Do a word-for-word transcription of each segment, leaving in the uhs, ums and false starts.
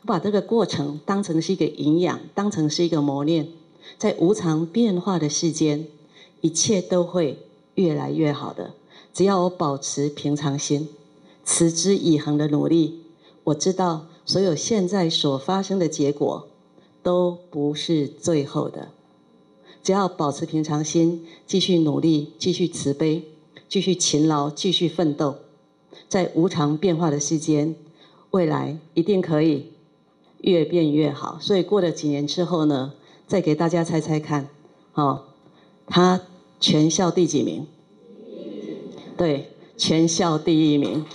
把这个过程当成是一个营养，当成是一个磨练，在无常变化的世间，一切都会越来越好的。只要我保持平常心，持之以恒的努力，我知道所有现在所发生的结果都不是最后的。只要保持平常心，继续努力，继续慈悲，继续勤劳，继续奋斗，在无常变化的世间，未来一定可以越变越好。所以过了几年之后呢，再给大家猜猜看，哦，他全校第几名？对，全校第一名。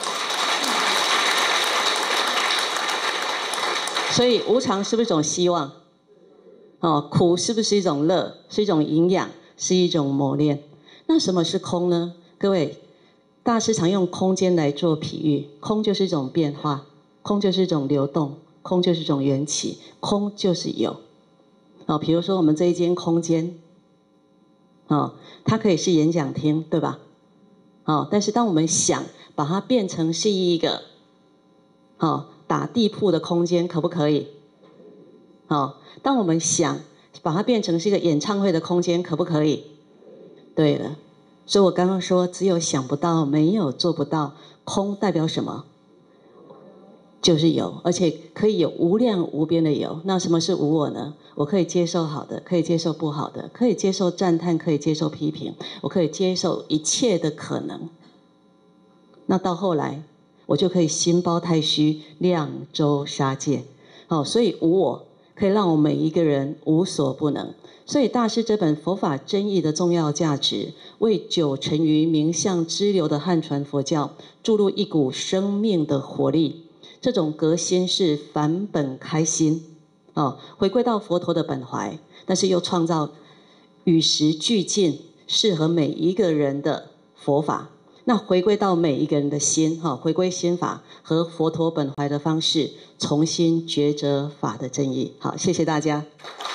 所以无常是不是一种希望？哦，苦是不是一种乐？是一种营养，是一种磨练。那什么是空呢？各位，大师常用空间来做比喻，空就是一种变化，空就是一种流动，空就是一种缘起，空就是有。哦，比如说我们这一间空间，哦，它可以是演讲厅，对吧？哦，但是当我们想把它变成是一个，哦，打地铺的空间，可不可以？哦，当我们想把它变成是一个演唱会的空间，可不可以？对了，所以我刚刚说，只有想不到，没有做不到。空代表什么？就是有，而且可以有无量无边的有。那什么是无我呢？我可以接受好的，可以接受不好的，可以接受赞叹，可以接受批评，我可以接受一切的可能。那到后来，我就可以心包太虚，量周杀戒。哦，所以无我可以让我们每一个人无所不能。所以大师这本佛法真义的重要价值，为九成于名相支流的汉传佛教注入一股生命的活力。这种革新是返本开心，哦，回归到佛陀的本怀，但是又创造与时俱进、适合每一个人的佛法。那回归到每一个人的心，哈，回归心法和佛陀本怀的方式，重新抉择法的正义。好，谢谢大家。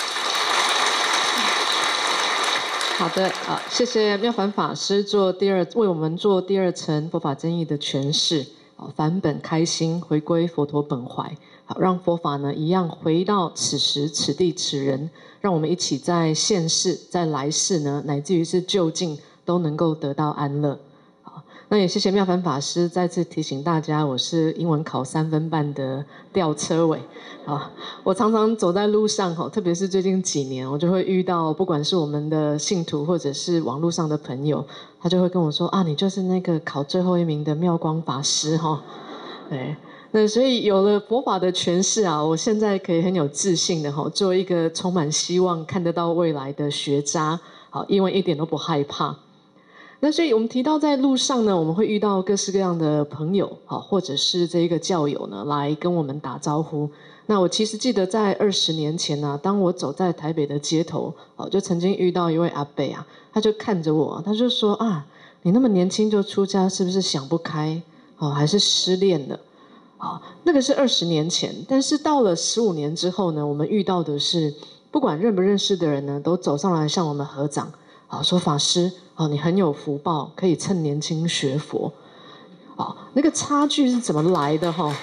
好的，好，谢谢妙凡法师做第二为我们做第二层佛法真义的诠释。返本开心，回归佛陀本怀，好，让佛法呢一样回到此时此地此人，让我们一起在现世、在来世呢，乃至于是就近都能够得到安乐。好，那也谢谢妙凡法师再次提醒大家，我是英文考三分半的吊车尾。啊，我常常走在路上，特别是最近几年，我就会遇到，不管是我们的信徒或者是网络上的朋友，他就会跟我说啊，你就是那个考最后一名的妙光法师哈。对，那所以有了佛法的诠释啊，我现在可以很有自信的哈，做一个充满希望、看得到未来的学渣，好，因为一点都不害怕。那所以我们提到在路上呢，我们会遇到各式各样的朋友，好，或者是这一个教友呢，来跟我们打招呼。那我其实记得在二十年前呢、啊，当我走在台北的街头，哦，就曾经遇到一位阿伯啊，他就看着我，他就说啊，你那么年轻就出家，是不是想不开？哦，还是失恋了？哦，那个是二十年前，但是到了十五年之后呢，我们遇到的是不管认不认识的人呢，都走上来向我们合掌，好，说法师，哦，你很有福报，可以趁年轻学佛。哦，那个差距是怎么来的哈？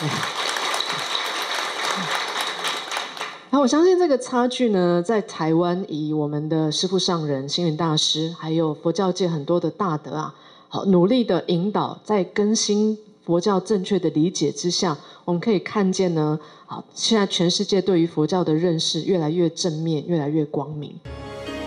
然后我相信这个差距呢，在台湾以我们的师父上人星云大师，还有佛教界很多的大德啊，好努力的引导，在更新佛教正确的理解之下，我们可以看见呢，好，现在全世界对于佛教的认识越来越正面，越来越光明。